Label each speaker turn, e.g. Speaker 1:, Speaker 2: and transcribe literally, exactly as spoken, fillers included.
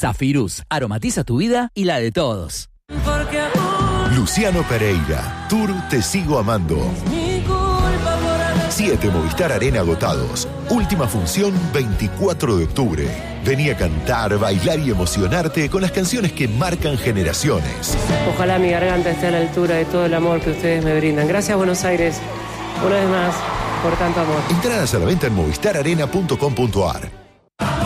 Speaker 1: Zafirus, aromatiza tu vida y la de todos.
Speaker 2: Luciano Pereira, Tour Te Sigo Amando. Siete Movistar Arena agotados. Última función veinticuatro de octubre. Vení a cantar, bailar y emocionarte con las canciones que marcan generaciones.
Speaker 3: Ojalá mi garganta esté a la altura de todo el amor que ustedes me brindan. Gracias, Buenos Aires, una vez más, por tanto amor.
Speaker 2: Entradas a la venta en movistar arena punto com punto ar.